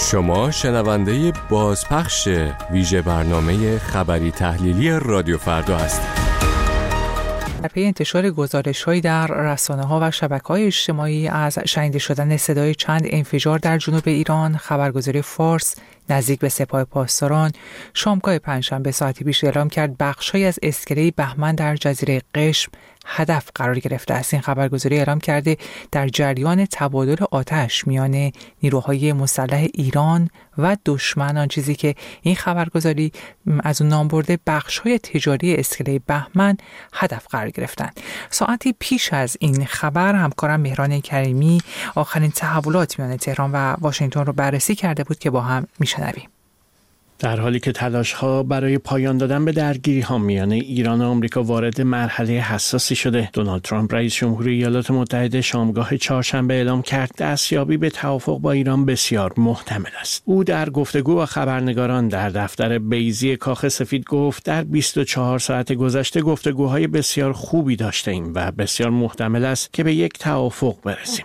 شما شنونده بازپخش ویژه برنامه خبری تحلیلی رادیو فردا هستید. در پی انتشار گزارش‌هایی در رسانه‌ها و شبکه‌های اجتماعی از شنیده شدن صدای چند انفجار در جنوب ایران، خبرگزاری فارس نزدیک به سپاه پاسداران شامگاه پنجشنبه ساعتی پیش اعلام کرد بخش‌هایی از اسکله بهمن در جزیره قشم هدف قرار گرفته است. این خبرگزاری اعلام کرده در جریان تبادل آتش میان نیروهای مسلح ایران و دشمنان، چیزی که این خبرگزاری از اون نام برده، بخش‌های تجاری اسکله بهمن هدف قرار گرفتند. ساعتی پیش از این خبر همکارم مهران کریمی آخرین تحولات میان تهران و واشنگتن رو بررسی کرده بود که با هم میشنویم. در حالی که تلاش‌ها برای پایان دادن به درگیری‌ها میان ایران و آمریکا وارد مرحله حساسی شده، دونالد ترامپ رئیس جمهور ایالات متحده شامگاه چهارشنبه اعلام کرد دستیابی به توافق با ایران بسیار محتمل است. او در گفتگو با خبرنگاران در دفتر بیضی کاخ سفید گفت در 24 ساعت گذشته گفتگوهای بسیار خوبی داشتیم و بسیار محتمل است که به یک توافق برسیم.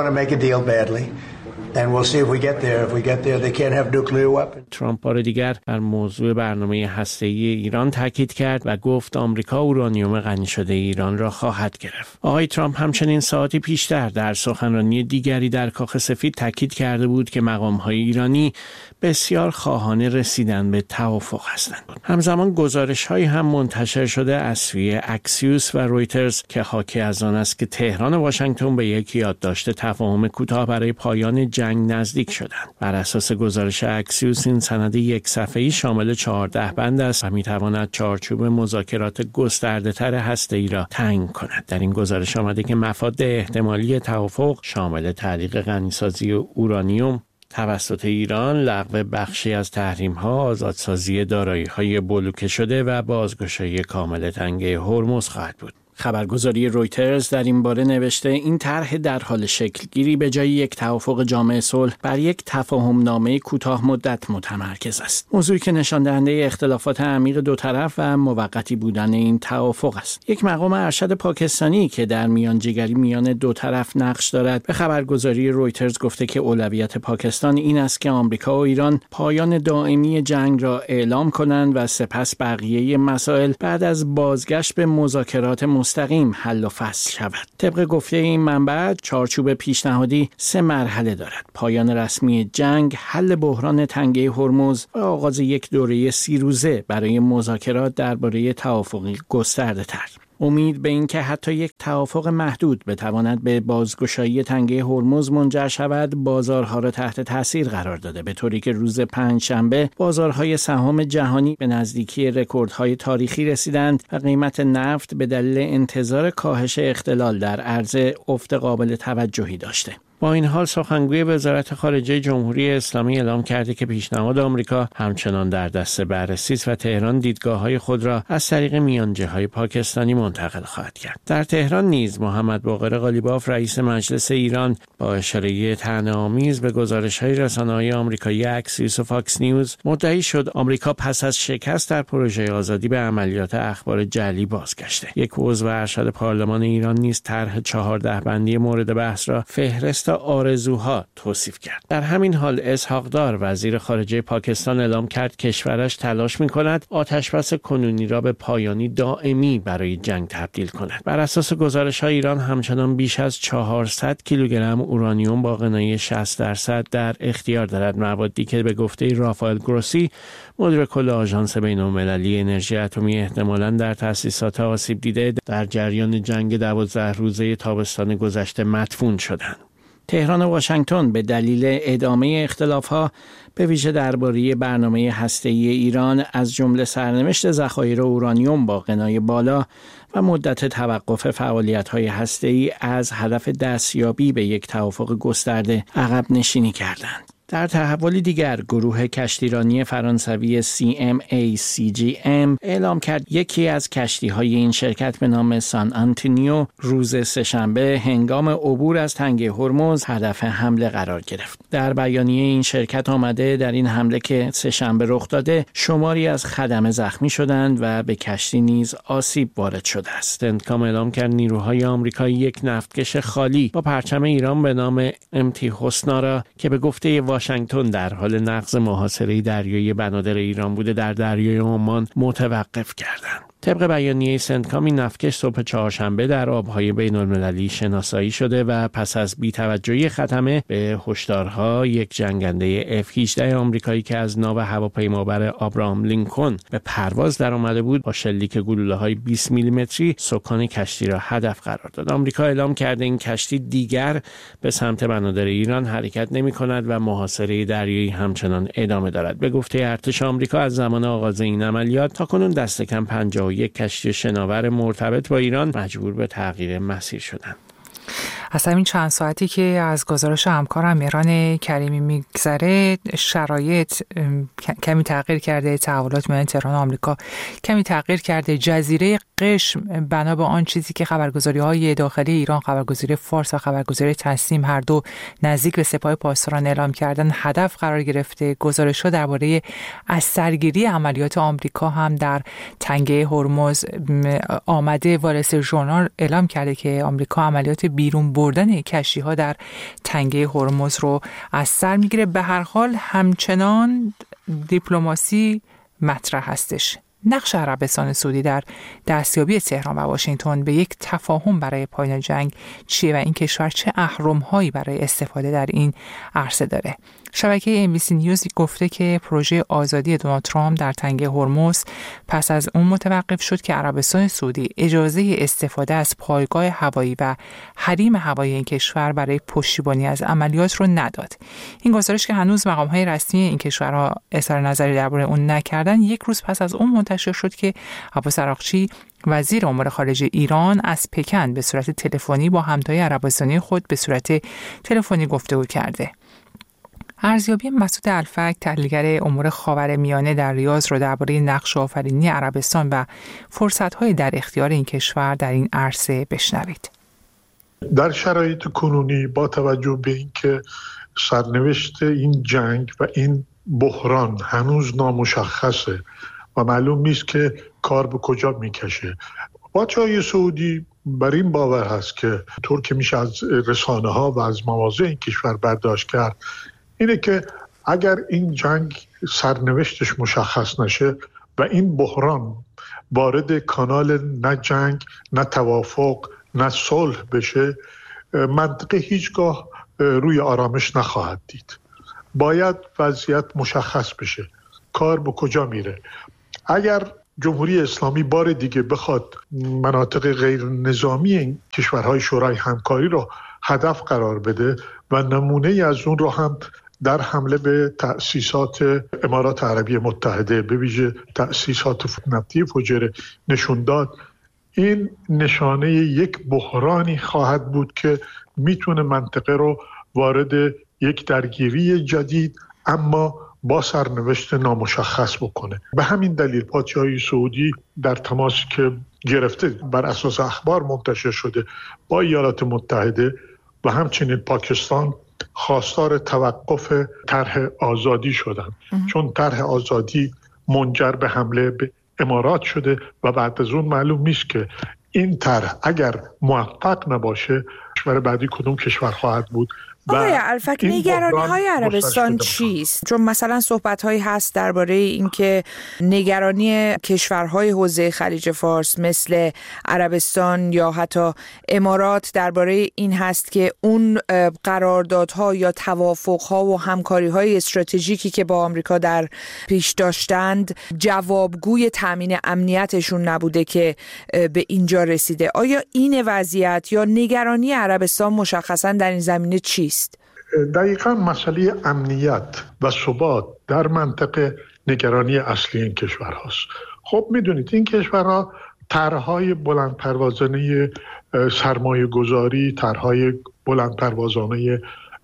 And we'll see if we get there. If we get there, they can't have nuclear weapons. ترامپ بار دیگر بر موضوع برنامه هسته‌ای ایران تاکید کرد و گفت آمریکا اورانیوم غنی شده ایران را خواهد گرفت. آقای ترامپ همچنین ساعتی پیشتر در سخنرانی دیگری در کاخ سفید تاکید کرده بود که مقام‌های ایرانی بسیار خواهان رسیدن به توافق هستند. همزمان گزارش‌هایی هم منتشر شده از سوی اکسیوس و رویترز که حاکی از آن است که تهران و واشنگتن به یک یادداشت تفاهم کوتاه برای پایان جنگ نزدیک شدند. بر اساس گزارش اکسیوس این سند یک صفحه‌ای شامل 14 بند است و می‌تواند چارچوب مذاکرات گسترده‌تر هسته‌ای را تعیین کند. در این گزارش آمده که مفاد احتمالی توافق شامل تعلیق غنیسازی اورانیوم توسط ایران، لغو بخشی از تحریم‌ها، آزادسازی دارایی‌های بلوکه شده و بازگشایی کامل تنگه هرمز خواهد بود. خبرگزاری رویترز در این باره نوشته این طرح در حال شکل گیری به جای یک توافق جامع صلح بر یک تفاهم نامه کوتاه مدت متمرکز است. موضوعی که نشان دهنده اختلافات عمیق دو طرف و موقتی بودن این توافق است. یک مقام ارشد پاکستانی که در میانجیگری میان دو طرف نقش دارد به خبرگزاری رویترز گفته که اولویت پاکستان این است که آمریکا و ایران پایان دائمی جنگ را اعلام کنند و سپس بقیه مسائل بعد از بازگشت به مذاکرات مستقیم حل و فصل شود. طبق گفته این منبع چارچوب پیشنهادی 3 مرحله دارد: پایان رسمی جنگ، حل بحران تنگه هرمز و آغاز یک دوره 30 روزه برای مذاکرات درباره توافقی گسترده‌تر. امید به این که حتی یک توافق محدود بتواند به بازگشایی تنگه هرمز منجر شود بازارها را تحت تاثیر قرار داده، به طوری که روز پنجشنبه بازارهای سهام جهانی به نزدیکی رکوردهای تاریخی رسیدند و قیمت نفت به دلیل انتظار کاهش اختلال در عرضه افت قابل توجهی داشته. با این حال سخنگوی وزارت خارجه جمهوری اسلامی اعلام کرده که پیشنهاد آمریکا همچنان در دست بررسی است و تهران دیدگاه‌های خود را از طریق میانجی‌های پاکستانی منتقل خواهد کرد. در تهران نیز محمد باقر قالیباف رئیس مجلس ایران با اشاره طعنه‌آمیز به گزارش‌های رسانه‌های آمریکایی اکسیوس و فاکس نیوز مدعی شد آمریکا پس از شکست در پروژه آزادی به عملیات اخبار جعلی بازگشته. یک عضو ارشد پارلمان ایران نیز طرح 14 بندی مورد بحث را فهرست آرزوها توصیف کرد. در همین حال اسحاق دار وزیر خارجه پاکستان اعلام کرد کشورش تلاش می‌کند آتشبس کنونی را به پایانی دائمی برای جنگ تبدیل کند. بر اساس گزارش‌های ایران همچنان بیش از 400 کیلوگرم اورانیوم با غنای 60% در اختیار دارد، موادی که به گفته رافائل گروسی مدیر کل آژانس بین‌المللی انرژی اتمی احتمالاً در تأسیسات آسیب دیده در جریان جنگ 12 روزه تابستان گذشته مدفون شدند. تهران و واشنگتن به دلیل ادامه اختلاف‌ها به ویژه درباره برنامه هسته‌ای ایران از جمله سرنوشت ذخایر اورانیوم با غنای بالا و مدت توقف فعالیت‌های هسته‌ای از هدف دستیابی به یک توافق گسترده عقب نشینی کردند. در تحولی دیگر گروه کشتیرانی فرانسوی CMA-CGM اعلام کرد یکی از کشتی‌های این شرکت به نام سان آنتونیو روز سه‌شنبه هنگام عبور از تنگه هرمز هدف حمله قرار گرفت. در بیانیه این شرکت آمده در این حمله که سه‌شنبه رخ داده شماری از خدمه زخمی شدند و به کشتی نیز آسیب وارد شده است. سنتکام اعلام کرد نیروهای آمریکایی یک نفتکش خالی با پرچم ایران به نام MT حسنا را که به گفته واشنگتن در حال نقض محاصره دریایی بنادر ایران بوده در دریای عمان متوقف کردند. طبق بیانیه سنتکام این نفتکش صبح چهارشنبه در آبهای بین‌المللی شناسایی شده و پس از بی‌توجهی خاتمه به هشدارها یک جنگنده F-18 آمریکایی که از ناو هواپیمابر آبراهام لینکلن به پرواز درآمده بود با شلیک گلوله‌های 20 میلیمتری سکان کشتی را هدف قرار داد. آمریکا اعلام کرده این کشتی دیگر به سمت بنادر ایران حرکت نمی‌کند و محاصره دریایی همچنان ادامه دارد. به گفته ارتش آمریکا از زمان آغاز این عملیات تاکنون دست کم 51 کشتی شناور مرتبط با ایران مجبور به تغییر مسیر شدند. از همین چند ساعتی که از گزارش همکارم ایران کریمی میگذره، شرایط کمی تغییر کرده، تحولات میان تهران و آمریکا کمی تغییر کرده. جزیره قشم بنا به آن چیزی که خبرگزاری‌های داخلی ایران، خبرگزاری فارس و خبرگزاری تسنیم هر دو نزدیک به سپاه پاسداران اعلام کردن، هدف قرار گرفته. گزارش‌ها درباره از سرگیری عملیات آمریکا هم در تنگه هرمز آمده. وال استریت ژورنال اعلام کرده که آمریکا عملیات بیرون بردن کشتی‌ها در تنگه هرمز رو از سر میگیره. به هر حال همچنان دیپلماسی مطرح هستش. نقش عربستان سعودی در دستیابی تهران و واشنگتن به یک تفاهم برای پایان جنگ چیه و این کشور چه اهرم‌هایی برای استفاده در این عرصه داره؟ شبکه NBC نیوز گفته که پروژه آزادی دونالد ترامپ در تنگه هرمز پس از اون متوقف شد که عربستان سعودی اجازه استفاده از پایگاه هوایی و حریم هوایی این کشور برای پشتیبانی از عملیات رو نداد. این گزارش که هنوز مقام‌های رسمی این کشورها اظهار نظری درباره اون نکردن، یک روز پس از اون منتشر شد که عباس عراقچی وزیر امور خارجه ایران از پکن به صورت تلفنی با همتای عربستانی خود به صورت تلفنی گفتگو کرده. ارزیابی مسعود الفک، تحلیلگر امور خاورمیانه در ریاض، را درباره نقش آفرینی عربستان و فرصت‌های در اختیار این کشور در این عرصه بشنوید. در شرایط کنونی با توجه به اینکه سرنوشت این جنگ و این بحران هنوز نامشخصه و معلوم نیست که کار به کجا میکشه، پادشاهی سعودی بر این باور هست که طور که میشه از رسانه‌ها و از مواضع این کشور برداشت کرد اینه که اگر این جنگ سرنوشتش مشخص نشه و این بحران وارد کانال نه جنگ، نه توافق، نه صلح بشه، منطقه هیچگاه روی آرامش نخواهد دید. باید وضعیت مشخص بشه، کار به کجا میره. اگر جمهوری اسلامی بار دیگه بخواد مناطق غیر نظامی این کشورهای شورای همکاری رو هدف قرار بده و نمونه از اون رو هم در حمله به تأسیسات امارات عربی متحده، به ویژه تأسیسات نفتی فجر نشون داد، این نشانه یک بحرانی خواهد بود که میتونه منطقه رو وارد یک درگیری جدید اما با سرنوشت نامشخص بکنه. به همین دلیل پادشاهی سعودی در تماسی که گرفته بر اساس اخبار منتشر شده با ایالات متحده و همچنین پاکستان خواستار توقف طرح آزادی شدند، چون طرح آزادی منجر به حمله به امارات شده و بعد از اون معلوم نیست که این طرح اگر موفق نباشه کشور بعدی کدوم کشور خواهد بود. آقای الفک، نگرانی‌های عربستان چیست؟ چون مثلا صحبت‌هایی هست درباره اینکه نگرانی کشورهای حوزه خلیج فارس مثل عربستان یا حتی امارات درباره این هست که اون قراردادها یا توافق‌ها و همکاری‌های استراتژیکی که با آمریکا در پیش داشتند جوابگوی تامین امنیتشون نبوده که به اینجا رسیده. آیا این وضعیت یا نگرانی عربستان مشخصاً در این زمینه چیست؟ دقیقاً مسئله امنیت و ثبات در منطقه نگرانی اصلی این کشور هاست. خب میدونید این کشورها طرحهای بلند پروازانه سرمایه گذاری، طرحهای بلند پروازانه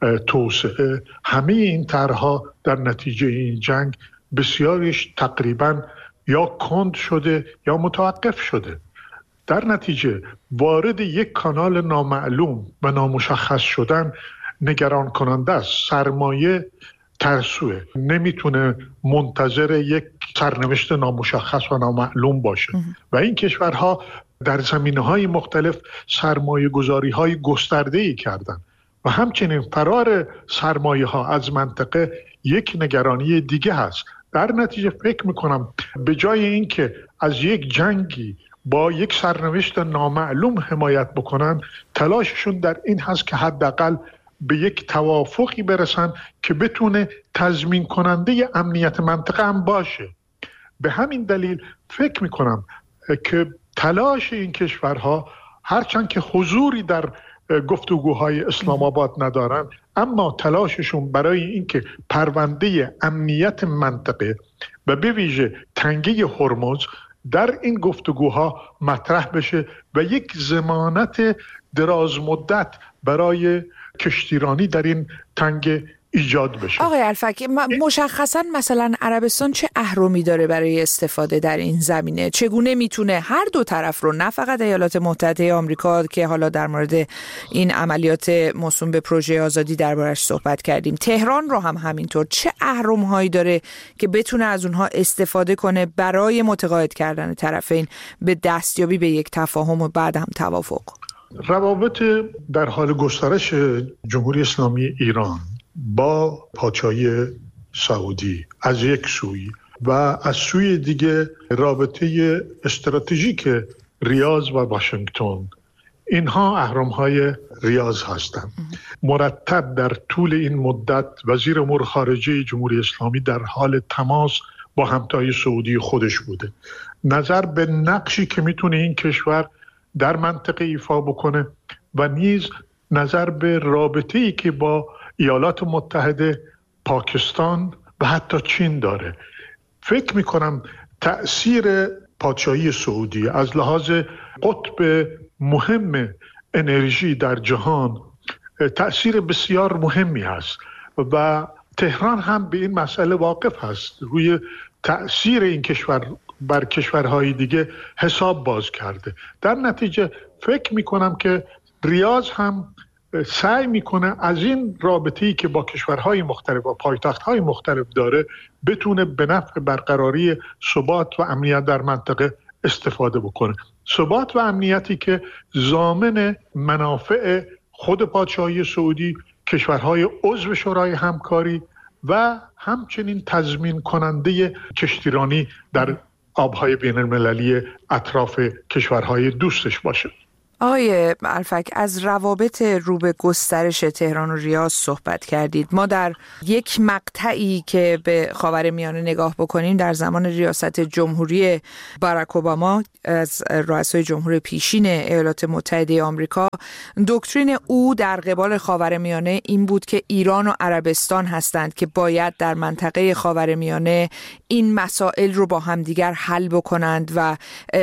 توسعه، همه این طرحها در نتیجه این جنگ بسیارش تقریباً یا کند شده یا متوقف شده. در نتیجه وارد یک کانال نامعلوم و نامشخص شدن نگران کننده است. سرمایه ترسوه، نمیتونه منتظر یک سرنوشت نامشخص و نامعلوم باشه و این کشورها در زمینه‌های مختلف سرمایه گذاری‌های گسترده‌ای کردن. و همچنین فرار سرمایه ها از منطقه یک نگرانی دیگه هست. در نتیجه فکر میکنم به جای اینکه از یک جنگی با یک سرنوشت نامعلوم حمایت بکنن، تلاششون در این هست که حداقل به یک توافقی برسن که بتونه تضمین کننده امنیت منطقه هم باشه. به همین دلیل فکر میکنم که تلاش این کشورها، هرچند که حضوری در گفتگوهای اسلام آباد ندارن، اما تلاششون برای اینکه پرونده امنیت منطقه و به ویژه تنگه هرمز در این گفتگوها مطرح بشه و یک ضمانت دراز مدت برای کشتیرانی در این تنگه ایجاد بشه. آقای الفکی، مشخصاً مثلا عربستان چه اهرمی داره برای استفاده در این زمینه؟ چگونه میتونه هر دو طرف رو، نه فقط ایالات متحده آمریکا که حالا در مورد این عملیات موسوم به پروژه آزادی دربارش صحبت کردیم، تهران رو هم همینطور، چه اهرم‌هایی داره که بتونه از اونها استفاده کنه برای متقاعد کردن طرفین به دستیابی به یک تفاهم و بعد هم توافق؟ روابط در حال گسترش جمهوری اسلامی ایران با پادشاهی سعودی از یک سوی و از سوی دیگه رابطه استراتژیک ریاض و واشنگتن، اینها اهرم‌های ریاض هستند. مرتب در طول این مدت وزیر امور خارجه جمهوری اسلامی در حال تماس با همتای سعودی خودش بوده. نظر به نقشی که میتونه این کشور در منطقه ایفا بکنه و نیز نظر به رابطه‌ای که با ایالات متحده، پاکستان و حتی چین داره. فکر میکنم تأثیر پادشاهی سعودی از لحاظ قطب مهم انرژی در جهان تأثیر بسیار مهمی هست و تهران هم به این مسئله واقف هست. روی تأثیر این کشور بر کشورهای دیگه حساب باز کرده. در نتیجه فکر میکنم که ریاض هم سعی میکنه از این رابطه‌ای که با کشورهای مختلف و پایتخت‌های مختلف داره بتونه به نفع برقراری ثبات و امنیت در منطقه استفاده بکنه. ثبات و امنیتی که ضامن منافع خود پادشاهی سعودی، کشورهای عضو شورای همکاری و همچنین تضمین کننده کشتیرانی در آبهای بین المللی اطراف کشورهای دوستش باشه. آقای الفک، از روابط رو به گسترش تهران و ریاض صحبت کردید. ما در یک مقطعی که به خاورمیانه نگاه بکنیم، در زمان ریاست جمهوری باراک اوباما از رؤسای جمهور پیشین ایالات متحده آمریکا، دکترین او در قبال خاورمیانه این بود که ایران و عربستان هستند که باید در منطقه خاورمیانه این مسائل رو با همدیگر حل بکنند و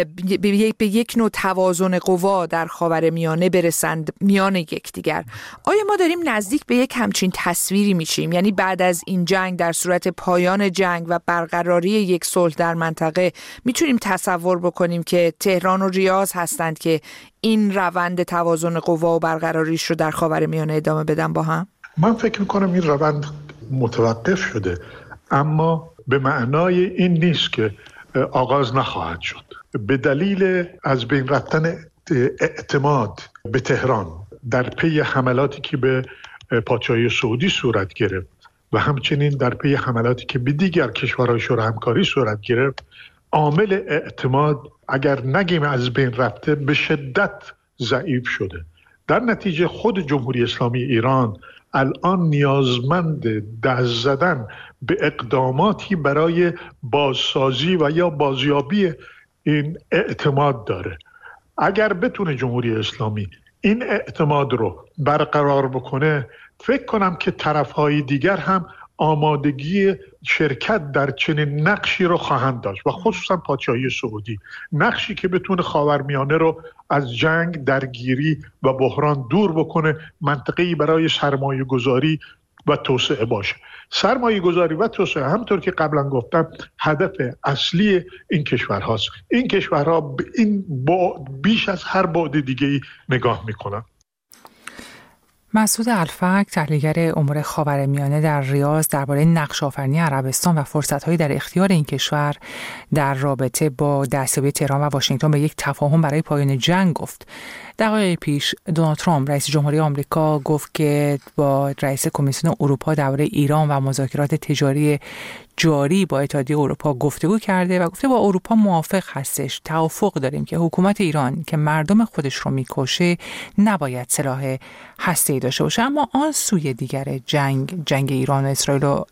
به یک نوع توازن قوا در خاورمیانه برسند میان یکدیگر. آیا ما داریم نزدیک به یک همچین تصویری میشیم؟ یعنی بعد از این جنگ، در صورت پایان جنگ و برقراری یک صلح در منطقه، میتونیم تصور بکنیم که تهران و ریاض هستند که این روند توازن قوا و برقراریش رو در خاورمیانه ادامه بدن با هم؟ من فکر میکنم این روند متوقف شده، اما به معنای این نیست که آغاز نخواهد شد. به دلیل از بین رفتن اعتماد به تهران در پی حملاتی که به پادشاهی سعودی صورت گرفت و همچنین در پی حملاتی که به دیگر کشورهای شورای همکاری صورت گرفت، عامل اعتماد اگر نگیم از بین رفته، به شدت ضعیف شده. در نتیجه خود جمهوری اسلامی ایران الان نیازمند دست زدن به اقداماتی برای بازسازی و یا بازیابی این اعتماد داره. اگر بتونه جمهوری اسلامی این اعتماد رو برقرار بکنه، فکر کنم که طرفهای دیگر هم آمادگی شرکت در چنین نقشی رو خواهند داشت و خصوصا پادشاهی سعودی، نقشی که بتونه خاورمیانه رو از جنگ، درگیری و بحران دور بکنه، منطقه‌ای برای سرمایه گذاری و توسعه باشه. سرمایه گذاری و توسعه، همطور که قبلا گفتم، هدف اصلی این کشورهاست. این کشورها به این بیش از هر بعد دیگه‌ای نگاه میکنن. مسعود الفک، تحلیلگر امور خاورمیانه در ریاض، درباره نقش‌آفرینی عربستان و فرصت‌هایی در اختیار این کشور در رابطه با دستیابی تهران و واشنگتن به یک تفاهم برای پایان جنگ گفت. دقایق پیش دونالد ترامپ رئیس جمهوری آمریکا گفت که با رئیس کمیسیون اروپا درباره ایران و مذاکرات تجاری جاری با اتحادیه اروپا گفتگو کرده و گفته با اروپا موافق هستش، توافق داریم که حکومت ایران که مردم خودش رو میکشه نباید سلاح هسته‌ای داشته باشه. اما آن سوی دیگر جنگ ایران و اسرائیل و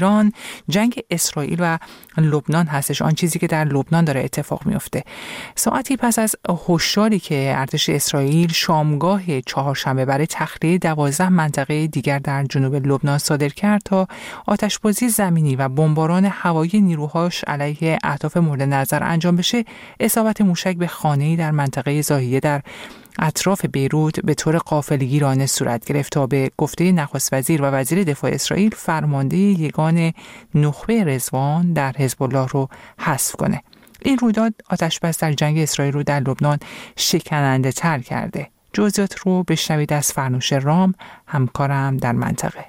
جنگ اسرائیل و لبنان هستش، آن چیزی که در لبنان داره اتفاق میفته. ساعتی پس از هشداری که ارتش اسرائیل شامگاه چهارشنبه برای تخلیه 12 منطقه دیگر در جنوب لبنان صادر کرد تا آتشبازی زمینی و بمباران هوایی نیروهاش علیه اهداف مورد نظر انجام بشه، اصابت موشک به خانه‌ای در منطقه زاهیه در اطراف بیروت به طور غافلگیرانه صورت گرفت تا به گفته نخست وزیر و وزیر دفاع اسرائیل فرمانده یگان نخبه رضوان در حزب الله رو حذف کنه. این رویداد آتشبس در جنگ اسرائیل رو در لبنان شکننده تر کرده. جزئیات رو بشنوید از فرنوش رام، همکارم در منطقه.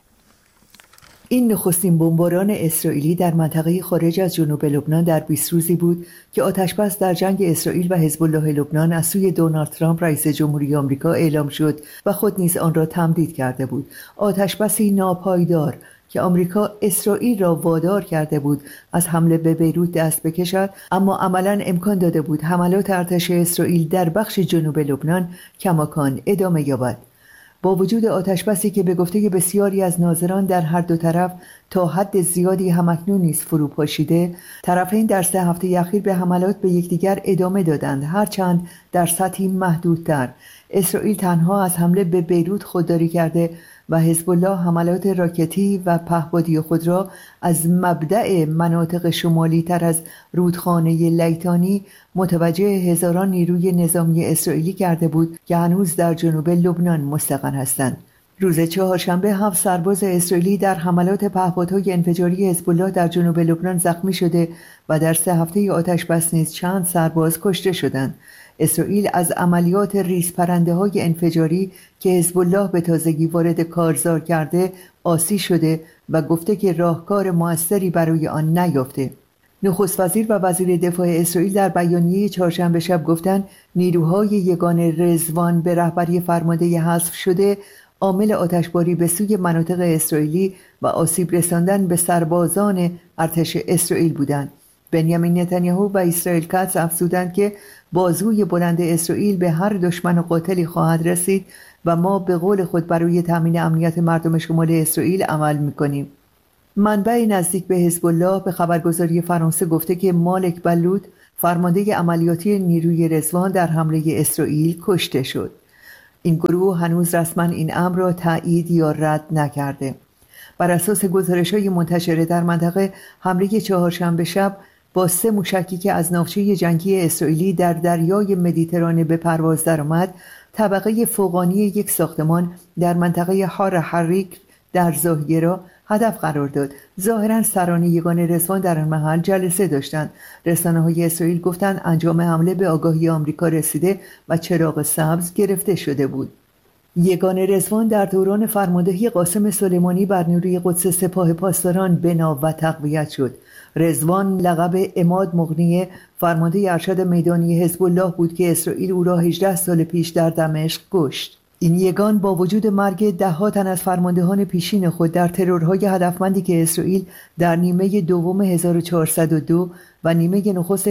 این نخستین بمباران اسرائیلی در منطقه خارج از جنوب لبنان در 20 روزی بود که آتشبس در جنگ اسرائیل و حزب الله لبنان از سوی دونالد ترامپ رئیس جمهوری آمریکا اعلام شد و خود نیز آن را تمدید کرده بود. آتشبسی ناپایدار که آمریکا اسرائیل را وادار کرده بود از حمله به بیروت دست بکشد، اما عملاً امکان داده بود حملات ارتش اسرائیل در بخش جنوب لبنان کماکان ادامه یابد. با وجود آتشبسی که به گفته بسیاری از ناظران در هر دو طرف تا حد زیادی همکنون نیز فرو پاشیده، طرفین در 3 هفته اخیر به حملات به یکدیگر ادامه دادند، هرچند در سطحی محدودتر. اسرائیل تنها از حمله به بیروت خودداری کرده و حزب الله حملات راکتی و پهپادی خود را از مبدأ مناطق شمالی تر از رودخانه لیتانی متوجه هزاران نیروی نظامی اسرائیلی کرده بود که هنوز در جنوب لبنان مستقر هستند. روز چهارشنبه 7 سرباز اسرائیلی در حملات پهپادهای انفجاری حزب الله در جنوب لبنان زخمی شده و در 3 هفته آتشبس نیز چند سرباز کشته شدند. اسرائیل از عملیات ریزپرنده‌های انفجاری که حزب الله به تازگی وارد کارزار کرده آسی شده و گفته که راهکار موثری برای آن نیافته. نخست وزیر و وزیر دفاع اسرائیل در بیانیه چهارشنبه شب گفتند نیروهای یگان رضوان به رهبری فرمانده حذف شده عامل آتشباری به سوی مناطق اسرائیلی و آسیب رساندن به سربازان ارتش اسرائیل بودند. بنیامین نتانیاهو و اسرائیل کاتس افزودند که بازوی بلند اسرائیل به هر دشمن و قاتلی خواهد رسید و ما به قول خود برای تامین امنیت مردم شمال اسرائیل عمل می‌کنیم. منبع نزدیک به حزب الله به خبرگزاری فرانسه گفته که مالک بلود، فرمانده عملیاتی نیروی رضوان، در حمله اسرائیل کشته شد. این گروه هنوز رسما این امر را تایید یا رد نکرده. بر اساس گزارش‌های منتشره در منطقه، حمله چهارشنبه شب با 3 موشکی که از ناوچه جنگی اسرائیلی در دریای مدیترانه به پرواز درآمد، طبقه فوقانی یک ساختمان در منطقه حار حریک در زاهیه را هدف قرار داد. ظاهراً سران یگان رضوان در آن محل جلسه داشتند. رسانه‌های اسرائیل گفتند انجام حمله به آگاهی آمریکا رسیده و چراغ سبز گرفته شده بود. یگان رضوان در دوران فرماندهی قاسم سلیمانی بر نیروی قدس سپاه پاسداران بنا و تقویت شد. رضوان لقب عماد مغنی فرمانده ارشد میدانی حزب الله بود که اسرائیل او را 18 سال پیش در دمشق کشت. این یگان با وجود مرگ 10 تن از فرماندهان پیشین خود در ترورهای هدفمندی که اسرائیل در نیمه دوم 1402 و نیمه نخست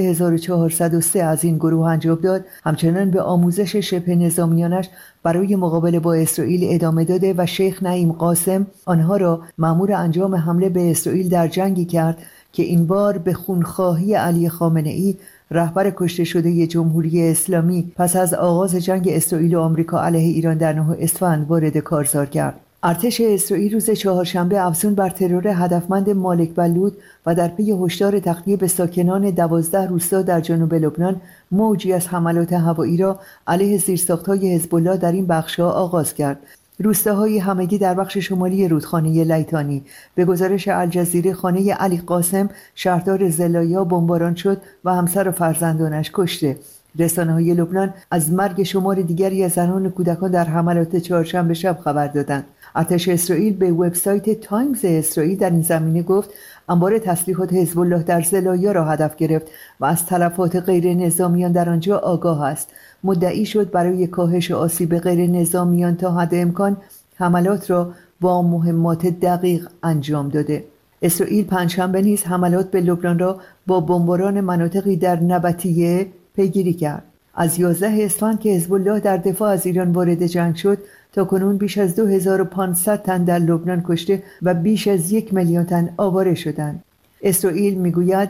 1403 از این گروه انجام داد، همچنان به آموزش شبه نظامیانش برای مقابله با اسرائیل ادامه داده و شیخ نعیم قاسم آنها را مأمور انجام حمله به اسرائیل در جنگی کرد که این بار به خونخواهی علی خامنه‌ای، رهبر کشته شده جمهوری اسلامی، پس از آغاز جنگ اسرائیل و آمریکا علیه ایران در 9 اسفند وارد کارزار کرد. ارتش اسرائیل روز چهارشنبه افزون بر ترور هدفمند مالک بلود و در پی هشدار تخلیه به ساکنان 12 روستا در جنوب لبنان موجی از حملات هوایی را علیه زیرساخت‌های حزب الله در این بخش‌ها آغاز کرد. روستاهای همگی در بخش شمالی رودخانه لیتانی. به گزارش الجزیره خانه علی قاسم شهردار زلایا بمباران شد و همسر و فرزندانش کشته. رسانه‌های لبنان از مرگ شمار دیگری از زنان و کودکان در حملات چهارشنبه شب خبر دادند. ارتش اسرائیل به وبسایت تایمز اسرائیل در این زمینه گفت انبار تسلیحات حزب الله در زلایا را هدف گرفت و از تلفات غیر نظامیان در آنجا آگاه است. مدعی شد برای کاهش آسیب غیر نظامیان تا حد امکان حملات را با مهمات دقیق انجام داده. اسرائیل پنجشنبه نیز حملات به لبنان را با بمباران مناطقی در نبطیه پیگیری کرد. از 11 اسفند که حزب الله در دفاع از ایران وارد جنگ شد تا کنون بیش از 2500 تن در لبنان کشته و بیش از 1 میلیون تن آواره شدند. اسرائیل میگوید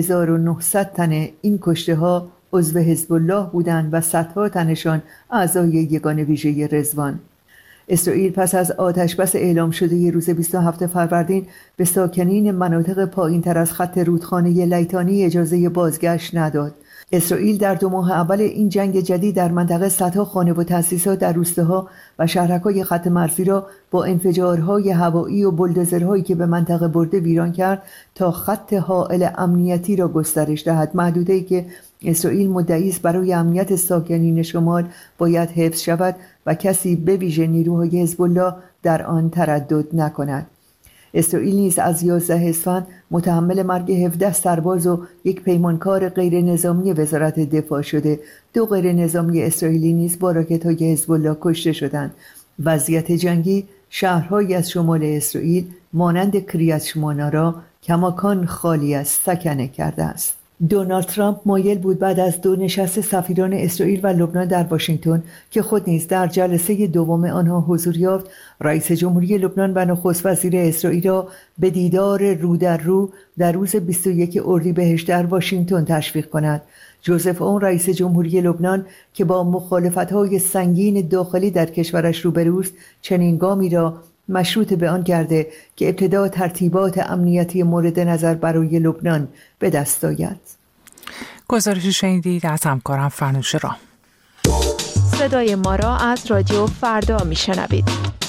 1900 تن این کشته ها عضو حزب الله بودند و صدها تنشان اعضای یگان ویژه رضوان. اسرائیل پس از آتشبس اعلام شده روز 27 فروردین به ساکنین مناطق پایین‌تر از خط رودخانه لیتانی اجازه بازگشت نداد. اسرائیل در 2 ماه اول این جنگ جدید در منطقه صدها خانه و تأسیسات در روستاها و شهرک‌های خط مرزی را با انفجارهای هوایی و بولدوزرهایی که به منطقه برده ویران کرد تا خط حائل امنیتی را گسترش دهد. محدوده‌ای که اسرائیل مدعی است برای امنیت ساکنین شمال باید حفظ شود و کسی به ویژه نیروهای حزب الله در آن تردد نکند. اسرائیل نیز از 11 اسفند متحمل مرگ 17 سرباز و یک پیمانکار غیر نظامی وزارت دفاع شده. 2 غیر نظامی اسرائیلی نیز با راکت‌های حزب الله کشته شدند. وضعیت جنگی شهرهایی از شمال اسرائیل مانند کریات شمونا را کماکان خالی از سکنه کرده است. دونالد ترامپ مایل بود بعد از 2 نشست سفیران اسرائیل و لبنان در واشنگتن که خود نیز در جلسه دوم آنها حضور یافت، رئیس جمهوری لبنان و نخست وزیر اسرائیل را به دیدار رو در رو در روز 21 اردیبهشت در واشنگتن تشویق کند. جوزف اون رئیس جمهوری لبنان که با مخالفت‌های سنگین داخلی در کشورش روبروست، چنین گامی را مشروط به آن کرده که ابتدا ترتیبات امنیتی مورد نظر برای لبنان به دست آید. گزارش شنیدید از همکارم فرنوش رام. صدای ما را از رادیو فردا میشنوید.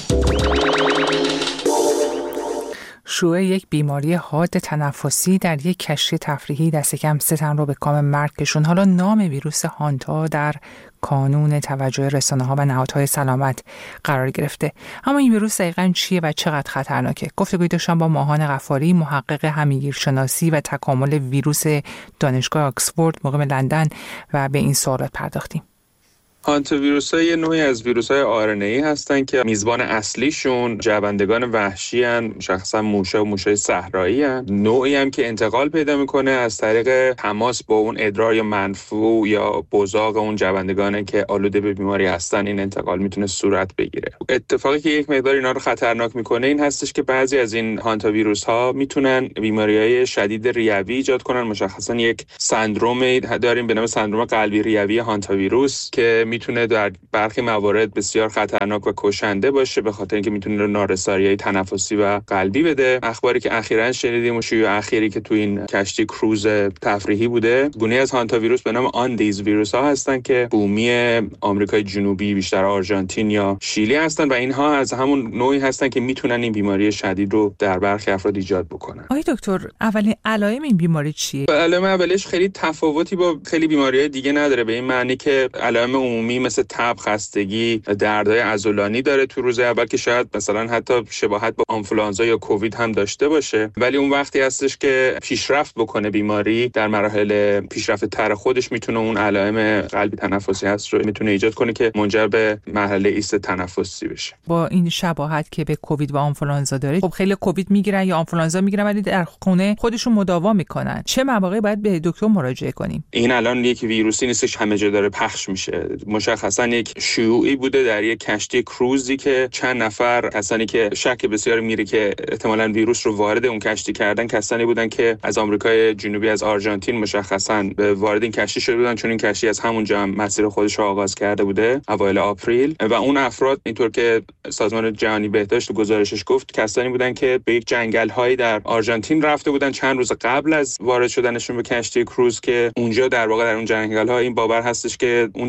شیوع یک بیماری حاد تنفسی در یک کشتی تفریحی دست کم 3 تن را به کام مرگ کشوند. حالا نام ویروس هانتا در کانون توجه رسانه‌ها و نهادهای سلامت قرار گرفته. اما این ویروس دقیقاً چیه و چقدر خطرناکه؟ گفتگوی داشتم با ماهان غفاری، محقق همگیرشناسی و تکامل ویروس دانشگاه آکسفورد مقیم لندن و به این سوالات پرداختیم. هانتاویروس‌ها یه نوعی از ویروس‌های آرنه‌ای هستن که میزبان اصلیشون جوندگان وحشی هستن، مشخصا موشه و موشه‌های صحرایی هستن. نوعی هم که انتقال پیدا میکنه از طریق تماس با اون ادرار یا منفوع یا بزاق اون جوندگانه که آلوده به بیماری هستن. این انتقال میتونه صورت بگیره. اتفاقی که یک مقدار اینا رو خطرناک میکنه این هستش که بعضی از این هانتاویروس‌ها میتونن بیماری‌های شدید ریوی ایجاد کنن. مشخصا یک سندرومی داریم به نام سندروم قلبی ریوی هانتاویروس که میتونه در برخی موارد بسیار خطرناک و کشنده باشه، به خاطر اینکه میتونه نارسایی‌های تنفسی و قلبی بده. اخباری که اخیراً شنیدیم و شیوع اخیری که تو این کشتی کروز تفریحی بوده، گونه‌ای از هانتاویروس به نام آندیز ویروس‌ها هستن که بومی آمریکای جنوبی، بیشتر آرژانتین یا شیلی هستن و اینها از همون نوعی هستن که میتونن این بیماری شدید رو در برخی افراد ایجاد بکنن. آقای دکتر، اولین علائم این بیماری چیه؟ علائم اولیش خیلی تفاوتی با خیلی بیماری‌های دیگه نداره، به این معنی که علائم عمومی مثل تب، خستگی، دردهای عضلانی داره تو روز اول که شاید مثلا حتی شباهت با آنفولانزا یا کووید هم داشته باشه، ولی اون وقتی هستش که پیشرفت بکنه بیماری در مراحل پیشرفت تر خودش میتونه اون علائم قلبی تنفسی هست رو میتونه ایجاد کنه که منجر به مرحله ایست تنفسی بشه. با این شباهت که به کووید و آنفولانزا داره، خب خیلی کووید میگیرن یا آنفولانزا میگیرن ولی در خونه خودشون مداوا میکنن. چه مواقعی باید به دکتر مراجعه کنیم؟ این الان یک ویروسی نیستش همه جا داره پخش میشه. مشخصا یک شیوعی بوده در یک کشتی کروزی که چند نفر کسانی که شک بسیار میره که احتمالاً ویروس رو وارد اون کشتی کردن، کسانی بودن که از آمریکای جنوبی، از آرژانتین مشخصاً وارد این کشتی شده بودن، چون این کشتی از همونجا هم مسیر خودش رو آغاز کرده بوده اوایل آپریل. و اون افراد اینطور که سازمان جهانی بهداشت گزارشش گفت، کسانی بودن که به یک جنگل‌هایی در آرژانتین رفته بودن چند روز قبل از وارد شدنشون به کشتی کروز که اونجا در واقع در اون جنگل‌ها این باور هستش که اون جوندگان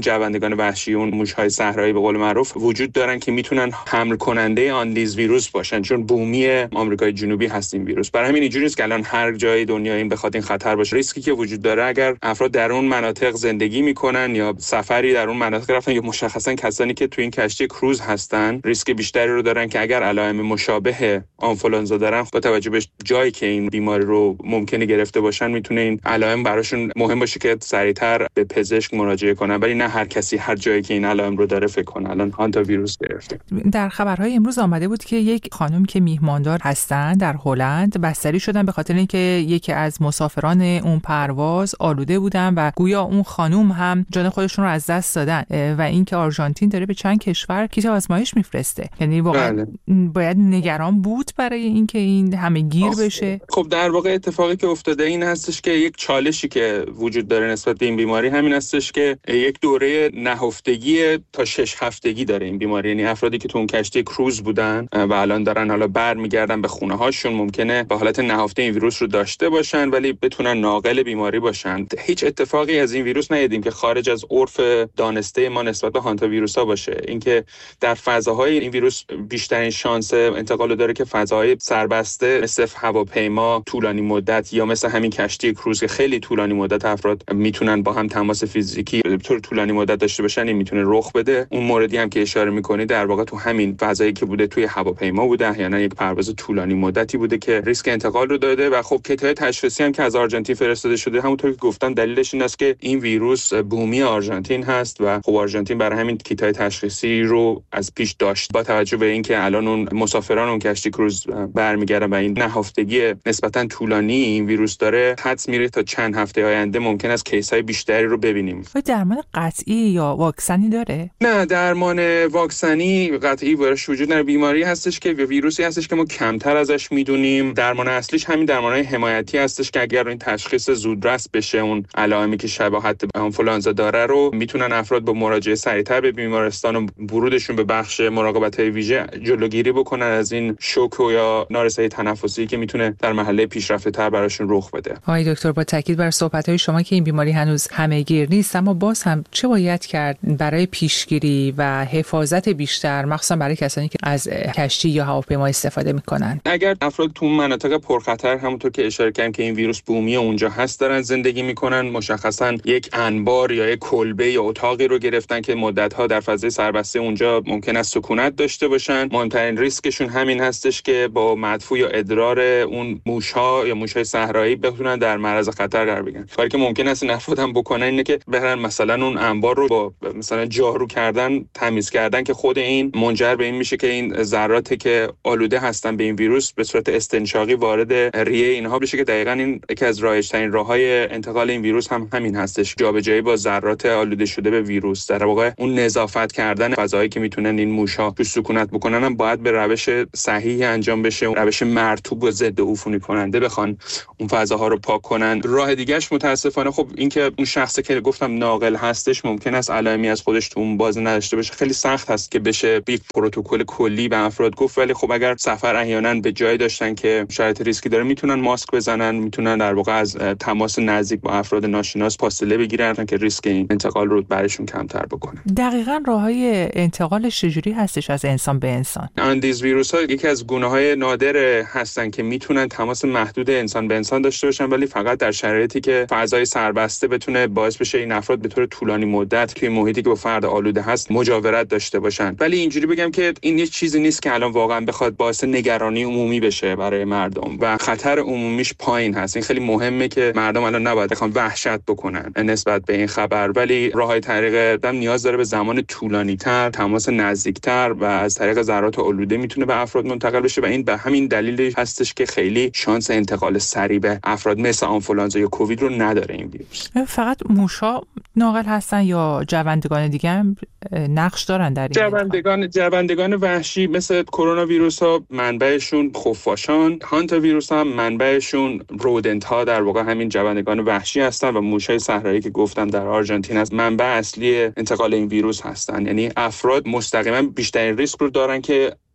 جوندگان وحشی اون موش‌های صحرایی به قول معروف وجود دارن که میتونن حمل کننده آن دیز ویروس باشن، چون بومی آمریکای جنوبی هست این ویروس. برای همین اینجوری نیست که الان هر جای دنیا این بخواد این خطر باشه. ریسکی که وجود داره اگر افراد در اون مناطق زندگی میکنن یا سفری در اون مناطق رفتن یا مشخصا کسانی که تو این کشتی کروز هستن ریسک بیشتری رو دارن که اگر علائم مشابه آنفولانزا دارن با توجه به جایی که این بیماری رو ممکنه گرفته باشن میتونه این علائم براشون مهم باشه که سریعتر به پزشک مراجعه کنن، ولی نه هر کسی هر جایی که این علائم رو داره فکر کنه الان هانتا ویروس گرفته. در خبرهای امروز آمده بود که یک خانم که میهماندار هستن در هلند بستری شدن به خاطر اینکه یکی از مسافران اون پرواز آلوده بودن و گویا اون خانم هم جان خودشون رو از دست دادن و اینکه آرژانتین داره به چند کشور کیت آزمایش میفرسته. یعنی واقعا باید نگران بود برای اینکه این همه گیر بشه. خب در واقع اتفاقی که افتاده این هستش که یک چالشی که وجود داره نسبت به این بیماری همین هستش که یک دوره نهفتگی تا 6 هفتگی داره این بیماری. یعنی افرادی که تو اون کشتی کروز بودن و الان دارن حالا برمیگردن به خونه هاشون ممکنه به حالت نهفته این ویروس رو داشته باشن ولی بتونن ناقل بیماری باشن. هیچ اتفاقی از این ویروس ندیدیم که خارج از عرف دانسته ما نسبت به هانتا ویروسا باشه. اینکه در فضاهای این ویروس بیشترین شانس انتقال داره که فضاهای سربسته مثل هواپیما طولانی مدت یا مثل همین کشتی کروز که خیلی طولانی مدت افراد میتونن با هم تماس فیزیکی به طور طولانی مدت داشته باشن، این میتونه رخ بده. اون موردی هم که اشاره می‌کنی در واقع تو همین فضایی که بوده توی هواپیما بوده احیانا یک پرواز طولانی مدتی بوده که ریسک انتقال رو داده و خب کیت‌های تشخیصی هم که از آرژانتین فرستاده شده همونطور که گفتم دلیلش این است که این ویروس بومی آرژانتین هست و خب آرژانتین برای همین کیت‌های تشخیصی رو از پیش داشت. با توجه به اینکه الان اون مسافران اون کشتی کروز برمیگردن و این نهفتگی نسبتاً طولانی این ویروس داره، حدس میره تا چند هفته آینده ممکن است کیس‌های بیشتری رو ببینیم. درمان قطعی یا واکسنی داره؟ نه، درمان واکسنی قطعی براش وجود نداره. بیماری هستش که ویروسی هستش که ما کمتر ازش میدونیم. درمان اصلیش همین درمانهای حمایتی هستش که اگر این تشخیص زودرس بشه اون علائمی که شباهت به آنفولانزا داره رو میتونن افراد با مراجعه سریعتر به بیمارستان و ورودشون به بخش مراقبت‌های ویژه جلوگیری بکنن از این شوک یا نارسایی تنفسی که میتونه در مرحله پیشرفته‌تر براشون رخ بده. آقای دکتر با تاکید بر صحبت‌های شما که این بیماری هنوز همه‌گیر نیست اما باز هم چه باید کرد برای پیشگیری و حفاظت بیشتر مخصوصا برای کسانی که از کشتی یا هواپیما استفاده میکنن؟ اگر افراد تو مناطق پرخطر همونطور که اشاره کردم که این ویروس بومی اونجا هست دارن زندگی میکنن، مشخصا یک انبار یا یک کلبه یا اتاقی رو گرفتن که مدت‌ها در فضای سربسته اونجا ممکن است سکونت داشته باشن، مهمترین ریسکشون همین هستش که با مدفوع یا ادرار اون موش‌ها یا موش‌های صحرایی بتونن در معرض خطر قرار بگیرن. کاری که ممکن است این افراد هم بکنن اینه که برن مثلا اون انبار رو با مثلا جارو کردن تمیز کردن که خود این منجر به این میشه که این ذراتی که آلوده هستن به این ویروس به صورت استنشاقی وارد ریه اینها بشه که دقیقاً این یکی از رایج‌ترین راه‌های انتقال این ویروس هم همین هستش، جابجایی با ذرات آلوده شده به ویروس. در واقع اون نظافت کردن فضایی که میتونن این موش‌ها تو سکونت بکنن هم باید به روش صحیحی انجام بشه، روش مرطوب و ضد عفونی کننده بخوان اون فضاها رو پاک کنن. راه دیگه‌اش متاسفانه خب این که اون شخصی که گفتم ناقل هستش ممکن است علائمی از خودش تو اون باز نداشته باشه. خیلی سخت هست که بشه یک پروتکل کلی به افراد گفت، ولی خب اگر سفر احیانا به جای داشتن که شرایط ریسکی داره میتونن ماسک بزنن، میتونن در واقع از تماس نزدیک با افراد ناشناس فاصله بگیرن تا که ریسک این انتقال رو برشون کمتر بکنه. دقیقاً راههای انتقالش چجوری هستش از انسان به انسان؟ آندیز ویروس‌ها یکی از گونه‌های نادر هستن که میتونن تماس محدود انسان به انسان داشته باشن، ولی فقط در شرایطی که فضای سربسته بتونه باعث بشه این افراد به طور طولانی مدت توی محیطی که با فرد آلوده هست مجاورت داشته باشن. ولی اینجوری بگم که این یه چیزی نیست که الان واقعا بخواد باعث نگرانی عمومی بشه برای مردم و خطر عمومیش پایین هست. این خیلی مهمه که مردم الان نباید بخوان وحشت بکنن نسبت به این خبر، ولی راههای طریق دم نیاز داره به زمان طولانی‌تر، تماس نزدیکتر و از طریق ذرات آلوده میتونه به افراد منتقل بشه و این به همین دلیل هستش که خیلی شانس انتقال سریع به افراد مثل آنفولانزا یا کووید رو نداره این ویروس. فقط موشا ناقل هستن یا جوندگان دیگه هم نقش دارن در این؟ جوندگان وحشی مثل کرونا ویروس ها منبعشون خفاشان، هانتا ویروس ها منبعشون رودنت ها در واقع همین جوندگان وحشی هستن و موشهای صحرایی که گفتم در آرژانتین از منبع اصلی انتقال این ویروس هستن. یعنی افراد مستقیما بیشترین ریسک رو دارن که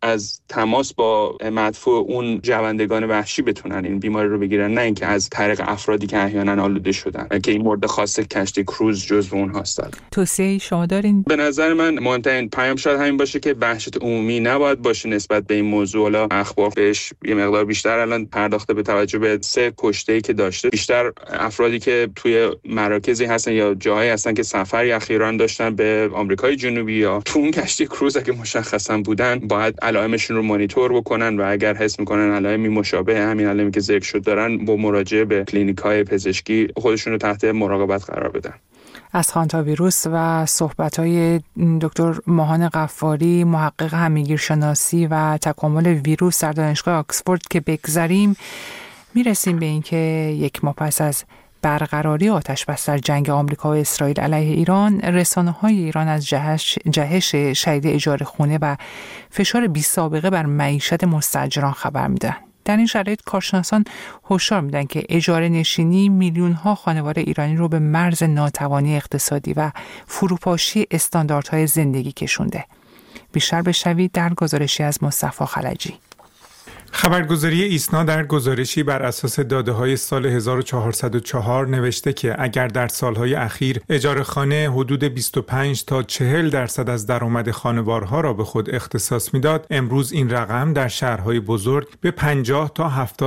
از تماس با مدفوع اون جوندگان وحشی بتونن این بیماری رو بگیرن، نه اینکه از طریق افرادی که احیانا آلوده شدن که این مورد خاص کشتی کروز جزو اون هستند. توصیه شما دارین؟ به نظر من مهمترین پیام شاید همین باشه که وحشت عمومی نباید باشه نسبت به این موضوع. حالا اخبار بهش یه مقدار بیشتر الان پرداخته به توجه به 3 کشته‌ای که داشته. بیشتر افرادی که توی مراکزی هستن یا جاهایی هستن که سفری اخیراً داشتن به آمریکای جنوبی یا تو اون کشتی کروز که مشخصا بودن، باید علائمشون رو مانیتور بکنن و اگر حس میکنن علائمی مشابه همین علائمی که ذکر شد دارن، با مراجعه به کلینیک‌های پزشکی خودشون رو تحت مراقبت قرار بدن. از خانتا ویروس و صحبت‌های دکتر ماهان غفاری، محقق همگیرشناسی و تکامل ویروس در دانشگاه آکسفورد که بگذریم، میرسیم به اینکه 1 ماه پس از برقراری آتش‌بس در جنگ آمریکا و اسرائیل علیه ایران، رسانه‌های ایران از جهش شهید اجاره خونه و فشار بی‌سابقه بر معیشت مستاجران خبر میدن. در این شرایط کارشناسان هشدار میدن که اجاره نشینی میلیون‌ها خانواده ایرانی رو به مرز ناتوانی اقتصادی و فروپاشی استانداردهای زندگی کشونده. بیشتر بشنوید در گزارشی از مصطفی خلجی. خبرگزاری ایسنا در گزارشی بر اساس داده‌های سال 1404 نوشته که اگر در سالهای اخیر اجاره خانه حدود 25 تا 40% از درآمد خانوارها را به خود اختصاص میداد، امروز این رقم در شهرهای بزرگ به 50 تا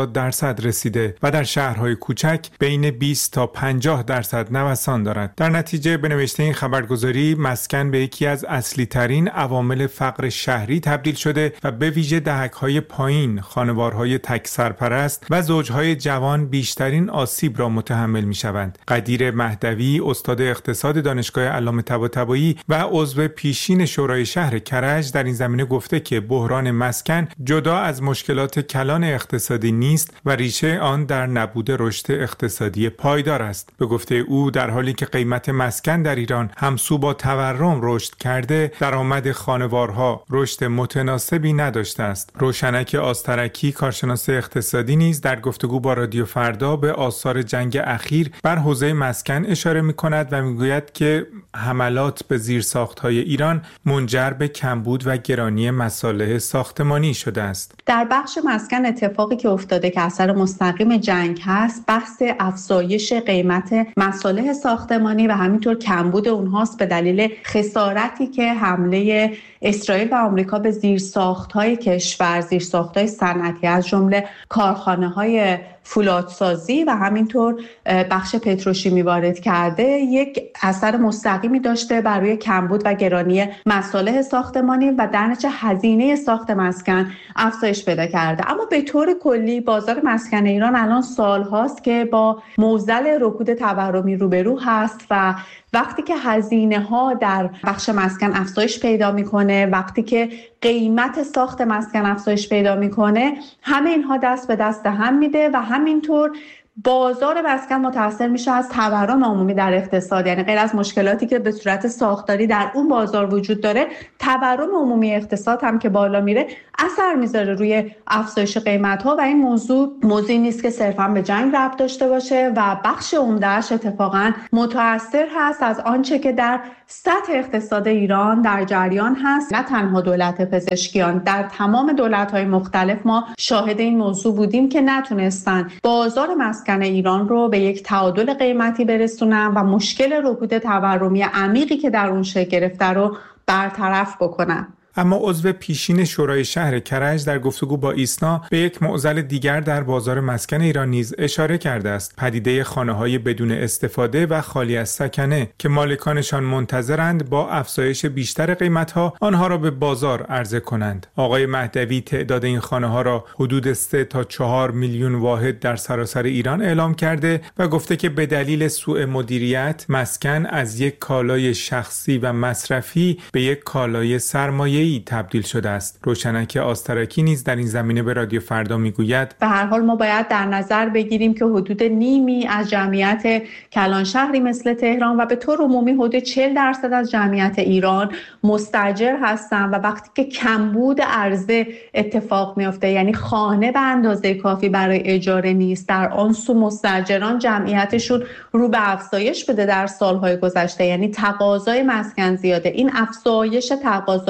70% رسیده و در شهرهای کوچک بین 20 تا 50% نوسان دارد. در نتیجه به نوشته این خبرگزاری، مسکن به یکی از اصلی ترین عوامل فقر شهری تبدیل شده و به ویژه دهک‌های پایین، خانوارهای تک سرپرست و زوجهای جوان بیشترین آسیب را متحمل می‌شوند. قدیر مهدوی، استاد اقتصاد دانشگاه علامه طباطبایی و عضو پیشین شورای شهر کرج، در این زمینه گفته که بحران مسکن جدا از مشکلات کلان اقتصادی نیست و ریشه آن در نبود رشد اقتصادی پایدار است. به گفته او، در حالی که قیمت مسکن در ایران همسو با تورم رشد کرده، درآمد خانوارها رشد متناسبی نداشته است. روشنک آسترکی، کارشناس اقتصادی، نیز در گفتگو با رادیو فردا به آثار جنگ اخیر بر حوزه مسکن اشاره می‌کند و می‌گوید که حملات به زیرساخت‌های ایران منجر به کمبود و گرانی مصالح ساختمانی شده است. در بخش مسکن اتفاقی که افتاده که اثر مستقیم جنگ هست، بحث افزایش قیمت مصالح ساختمانی و همینطور کمبود اونهاست به دلیل خسارتی که حمله اسرائیل و آمریکا به زیرساخت‌های کشور، زیرساخت‌های صنعتی از جمله کارخانه‌های فولادسازی و همینطور بخش پتروشیمی وارد کرده، یک اثر مستقیمی داشته بر روی کمبود و گرانی مصالح ساختمانی و در نتیجه هزینه ساخت مسکن افزایش پیدا کرده. اما به طور کلی بازار مسکن ایران الان سال‌هاست که با معضل رکود تورمی روبرو هست و وقتی که هزینه‌ها در بخش مسکن افزایش پیدا می‌کنه، وقتی که قیمت ساخت مسکن افزایش پیدا می‌کنه، همه اینها دست به دست هم میده و همینطور بازار مسکن متاثر میشه از تورم عمومی در اقتصاد. یعنی غیر از مشکلاتی که به صورت ساختاری در اون بازار وجود داره، تورم عمومی اقتصاد هم که بالا میره اثر میذاره روی افزایش قیمت‌ها و این موضوعی نیست که صرفاً به جنگ ربط داشته باشه و بخش عمده‌اش اتفاقاً متأثر هست از آنچه که در سطح اقتصاد ایران در جریان هست. نه تنها دولت پزشکیان، در تمام دولت‌های مختلف ما شاهد این موضوع بودیم که نتونستن بازار مسکن ایران رو به یک تعادل قیمتی برسونن و مشکل رکود تورمی عمیقی که در اون شکل گرفته رو برطرف بکنن. اما عضو پیشین شورای شهر کرج در گفتگو با ایسنا به یک معضل دیگر در بازار مسکن ایران نیز اشاره کرده است: پدیده خانه‌های بدون استفاده و خالی از سکنه که مالکانشان منتظرند با افزایش بیشتر قیمت‌ها آنها را به بازار عرضه کنند. آقای مهدوی تعداد این خانه‌ها را حدود 3 تا 4 میلیون واحد در سراسر ایران اعلام کرده و گفته که به دلیل سوء مدیریت مسکن از یک کالای شخصی و مصرفی به یک کالای سرمایه تبدیل شده است. روشنک آسترکی نیز در این زمینه به رادیو فردا میگوید به هر حال ما باید در نظر بگیریم که حدود نیمی از جمعیت کلان شهری مثل تهران و به طور عمومی حدود 40% از جمعیت ایران مستاجر هستند و وقتی که کمبود عرضه اتفاق میفته، یعنی خانه به اندازه کافی برای اجاره نیست، در آن سو مستاجران جمعیتشون رو به افزایش بده در سالهای گذشته، یعنی تقاضای مسکن زیاده. این افزایش تقاضا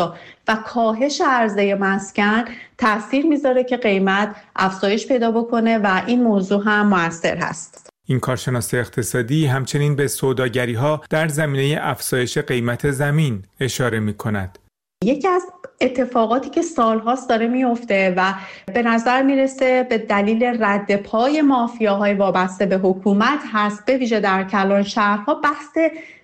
و کاهش عرضه مسکن تاثیر میذاره که قیمت افزایش پیدا بکنه و این موضوع هم مؤثر هست. این کارشناس اقتصادی همچنین به سوداگری‌ها در زمینه افزایش قیمت زمین اشاره می‌کند. یکی از اتفاقاتی که سالهاست داره میفته و به نظر میرسه به دلیل رد پای مافیاهای وابسته به حکومت هست، به ویژه در کلان شهرها، بحث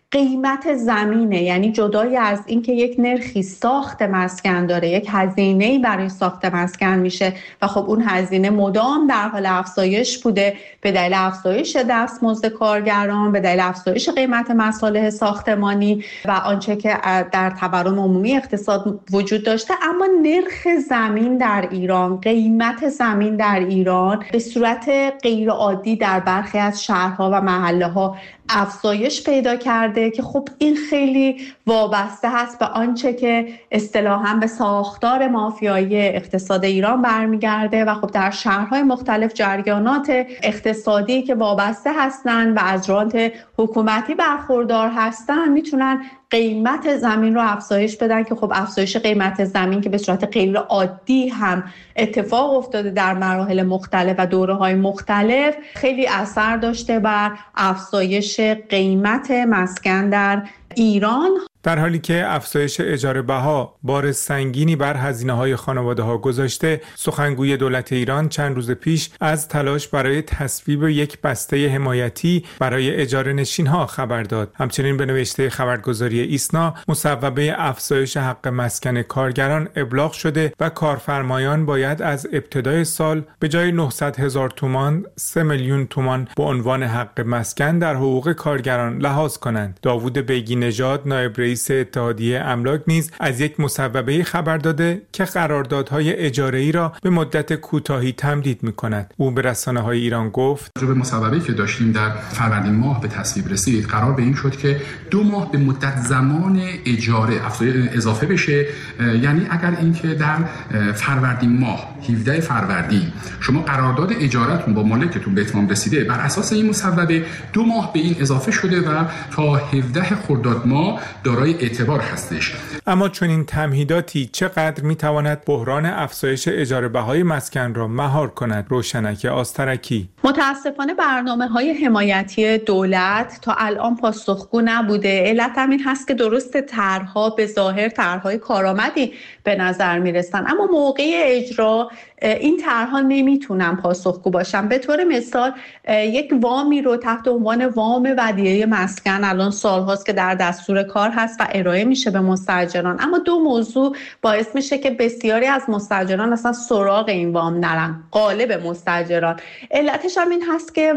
قیمت زمینه. یعنی جدای از اینکه یک نرخی ساخت مسکن داره، یک هزینه‌ای برای ساخت مسکن میشه و خب اون هزینه مدام در حال افزایش بوده به دلیل افزایش دستمزد کارگران، به دلیل افزایش قیمت مصالح ساختمانی و آنچه که در تورم عمومی اقتصاد وجود داشته. اما نرخ زمین در ایران، قیمت زمین در ایران به صورت غیرعادی در برخی از شهرها و محله‌ها افزایش پیدا کرده که خب این خیلی وابسته هست به آنچه که اصطلاحاً به ساختار مافیایی اقتصاد ایران برمیگرده و خب در شهرهای مختلف جریانات اقتصادی که وابسته هستند و از رانت حکومتی برخوردار هستند میتونن قیمت زمین رو افزایش بدن که خب افزایش قیمت زمین که به صورت غیر عادی هم اتفاق افتاده در مراحل مختلف و دوره‌های مختلف خیلی اثر داشته بر افزایش قیمت مسکن در ایران. در حالی که افزایش اجاره بها بار سنگینی بر هزینه‌های خانواده‌ها گذاشته، سخنگوی دولت ایران چند روز پیش از تلاش برای تصویب یک بسته حمایتی برای اجاره نشین‌ها خبر داد. همچنین به نوشته خبرگزاری ایسنا، مصوبه افزایش حق مسکن کارگران ابلاغ شده و کارفرمایان باید از ابتدای سال به جای 900,000 تومان 3 میلیون تومان به عنوان حق مسکن در حقوق کارگران لحاظ کنند. داوود بیگی نژاد، نایب رئیس اتحادیه املاک نیز از یک مصوبه خبر داده که قراردادهای اجاره‌ای را به مدت کوتاهی تمدید می‌کند. او به رسانه‌های ایران گفت: به مصوبه‌ای که داشتیم در فروردین ماه به تصویب رسید، قرار به این شد که 2 ماه به مدت زمان اجاره اضافه بشه. یعنی اگر اینکه در فروردین ماه 17 فروردین شما قرارداد اجارتون با مالکتون به اتمام رسیده، بر اساس این مصوبه 2 ماه به این اضافه شده و تا 17 خرداد ماه دارای اعتبار هستش. اما چون این تمهیداتی چقدر میتواند بحران افزایش اجاره بهای مسکن را مهار کند؟ روشنک آسترکی: متاسفانه برنامه‌های حمایتی دولت تا الان پاسخگو نبوده. علت هم این هست که درست طرح‌ها به ظاهر طرح‌های کارآمدی به نظر میرسن، اما موقع اجرا این طرح‌ها نمیتونن پاسخگو باشن. به طور مثال یک وامی رو تحت عنوان وام ودیعه مسکن الان سال‌هاست که در دستور کار هست و ارائه میشه به مستاجران، اما 2 موضوع باعث میشه که بسیاری از مستاجران اصلا سراغ این وام نرن، غالب مستاجران. علتش هم این هست که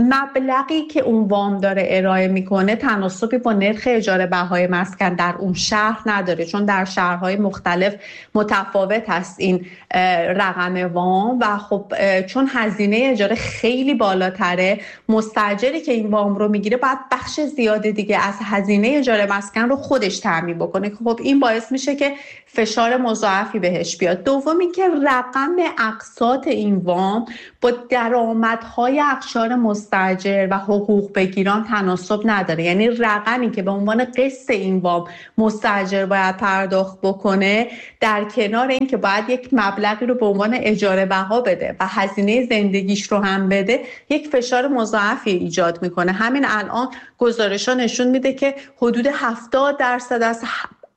مبلغی که اون وام داره ارائه میکنه تناسبی با نرخ اجاره بهای مسکن در اون شهر نداره، چون در شهرهای مختلف متفاوت هست این رقم وام و خب چون هزینه اجاره خیلی بالاتره، مستاجری که این وام رو میگیره باید بخش زیاد دیگه از هزینه اجاره مسکن رو خودش تامین بکنه. خب این باعث میشه که فشار مضاعفی بهش بیاد. دومی که رقم اقساط این وام با درآمدهای اقشار مستاجر و حقوق بگیران تناسب نداره. یعنی رقمی که به عنوان قسط این وام مستاجر باید پرداخت بکنه، در کنار این که باید یک مبلغی رو به عنوان اجاره بها بده و هزینه زندگیش رو هم بده، یک فشار مضاعفی ایجاد میکنه. همین الان گزارش‌ها نشون میده که حدود 70% از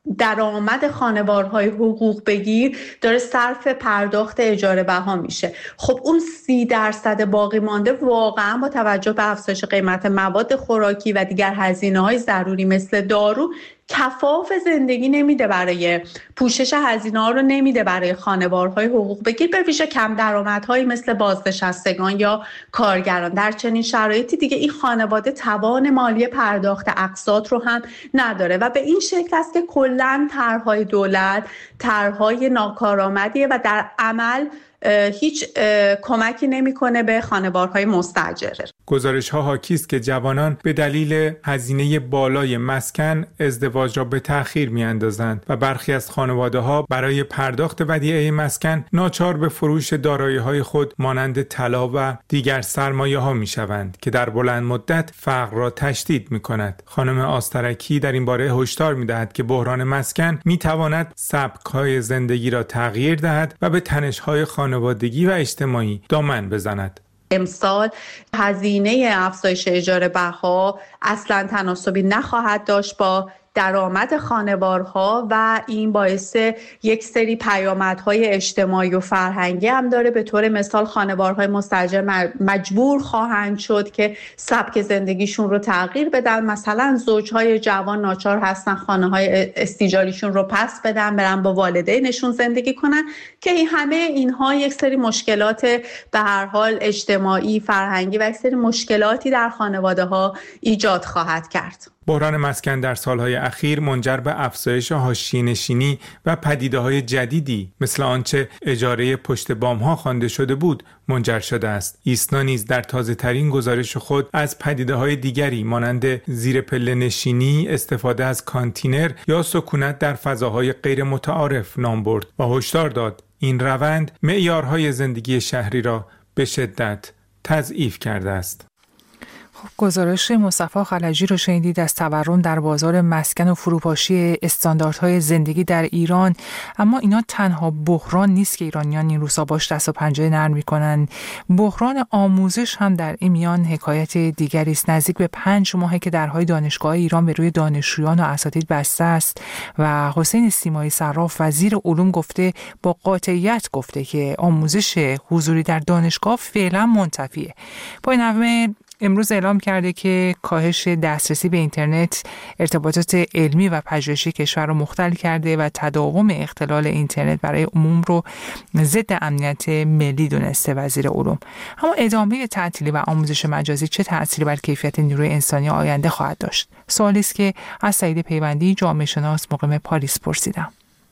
درآمد خانوارهای حقوق بگیر داره صرف پرداخت اجاره بها میشه. خب اون 30% باقی مانده واقعا با توجه به افزایش قیمت مواد خوراکی و دیگر هزینه‌های ضروری مثل دارو کفاف زندگی نمیده، برای پوشش هزینه‌ها رو نمیده برای خانوارهای حقوق بگیر، به ویژه کم درآمدهایی مثل بازنشستگان یا کارگران. در چنین شرایطی دیگه این خانواده توان مالی پرداخت اقساط رو هم نداره و به این شکل است که کلاً طرح‌های دولت طرح‌های ناکارآمدیه و در عمل هیچ کمکی نمیکنه به خانوارهای مستاجر. گزارش‌ها حاکی است که جوانان به دلیل هزینه بالای مسکن ازدواج را به تأخیر می‌اندازند و برخی از خانواده‌ها برای پرداخت ودیعه مسکن ناچار به فروش دارایی‌های خود مانند طلا و دیگر سرمایه‌ها می‌شوند که در بلند مدت فقر را تشدید می‌کند. خانم آسترکی در این باره هشدار می‌دهد که بحران مسکن می‌تواند سبک‌های زندگی را تغییر دهد و به تنش‌های خانوادگی و اجتماعی دامن بزند. امسال هزینه افزایش اجاره بها اصلا تناسبی نخواهد داشت با درآمد خانوارها و این باعث یک سری پیامدهای اجتماعی و فرهنگی هم داره. به طور مثال خانوارهای مستاجر مجبور خواهند شد که سبک زندگیشون رو تغییر بدن. مثلا زوجهای جوان ناچار هستن خانه‌های استیجاریشون رو پس بدن، برن با والدینشون زندگی کنن که همه اینها یک سری مشکلات به هر حال اجتماعی، فرهنگی و یک سری مشکلاتی در خانواده‌ها ایجاد خواهد کرد. بحران مسکن در سالهای اخیر منجر به افزایش حاشیه‌نشینی و پدیده‌های جدیدی مثل آنچه اجاره پشت بام‌ها خوانده شده بود منجر شده است. ایسنا نیز در تازه‌ترین گزارش خود از پدیده‌های دیگری مانند زیر پله نشینی، استفاده از کانتینر یا سکونت در فضاهای غیر متعارف نام برد و هشدار داد این روند معیارهای زندگی شهری را به شدت تضعیف کرده است. گزارش مصطفی خلجی رو شنیدید از تورم در بازار مسکن و فروپاشی استانداردهای زندگی در ایران. اما اینا تنها بحران نیست که ایرانیان این روزها باش دست و پنجه نرم می‌کنن. بحران آموزش هم در این میان حکایت دیگری است. نزدیک به 5 ماهه که درهای دانشگاه ایران به روی دانشجویان و اساتید بسته است و حسین سیمایی صراف وزیر علوم گفته، با قاطعیت گفته که آموزش حضوری در دانشگاه فعلا منتفیه. پایان نامه امروز اعلام کرده که کاهش دسترسی به اینترنت ارتباطات علمی و پژوهشی کشور رو مختل کرده و تداوم اختلال اینترنت برای عموم رو ضد امنیت ملی دونسته وزیر علوم. اما ادامه تعطیلی و آموزش مجازی چه تأثیری بر کیفیت نیروی انسانی آینده خواهد داشت؟ سوالی است که از سعید پیوندی جامعه شناس مقیم پاریس پرسیدم.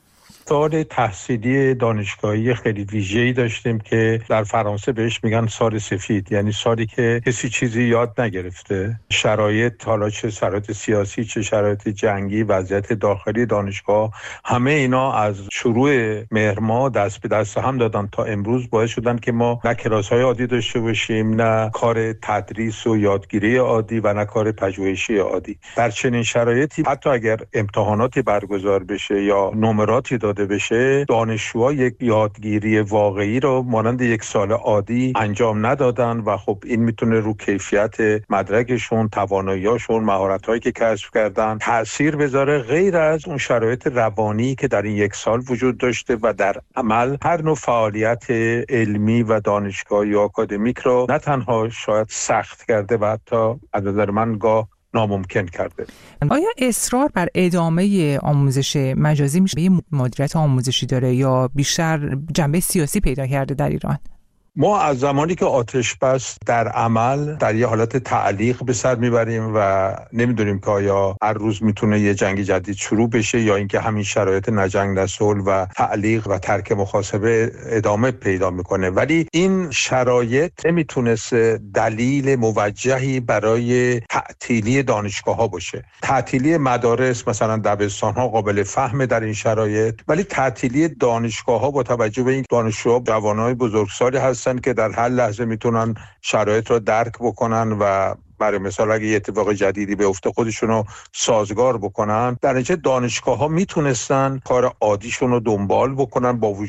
سال تحصیلی دانشگاهی خیلی ویژه‌ای داشتیم که در فرانسه بهش میگن سال سفید، یعنی سالی که کسی چیزی یاد نگرفته. شرایط، حالا چه شرایط سیاسی چه شرایط جنگی، وضعیت داخلی دانشگاه، همه اینا از شروع مهر ماه دست به دست هم دادن تا امروز باعث شدن که ما نه کلاس‌های عادی داشته باشیم، نه کار تدریس و یادگیری عادی و نه کار پژوهشی عادی. در چنین شرایطی حتی اگر امتحاناتی برگزار بشه یا نمراتی داده بشه، دانشجوها یک یادگیری واقعی رو مانند یک سال عادی انجام ندادن و خب این میتونه رو کیفیت مدرکشون، توانایی‌هاشون، مهارت‌هایی که کسب کردن تأثیر بذاره، غیر از اون شرایط روانی که در این یک سال وجود داشته و در عمل هر نوع فعالیت علمی و دانشگاهی یا آکادمیک رو نه تنها شاید سخت کرده و حتی از نظر من ناممکن کرده. آیا اصرار بر ادامه آموزش مجازی میشه به مدیریت آموزشی داره یا بیشتر جنبه سیاسی پیدا کرده در ایران؟ ما از زمانی که آتش بس در عمل در یه حالت تعلیق به سر میبریم و نمیدونیم که آیا هر روز میتونه یه جنگ جدید شروع بشه یا اینکه همین شرایط نجنگ نه صلح و تعلیق و ترک محاسبه ادامه پیدا میکنه. ولی این شرایط نمیتونست دلیل موجهی برای تعطیلی دانشگاه ها باشه. تعطیلی مدارس مثلا دبستان ها قابل فهمه در این شرایط، ولی تعطیلی دانشگاه ها با توجه به این دانشجوها جوانای بزرگسالی هست که در هر لحظه میتونن شرایط رو درک بکنن و برای مثال اگه یه اتفاق جدیدی بیفته خودشون رو سازگار بکنن. در نتیجه دانشگاه ها میتونستن کار عادیشون رو دنبال بکنن با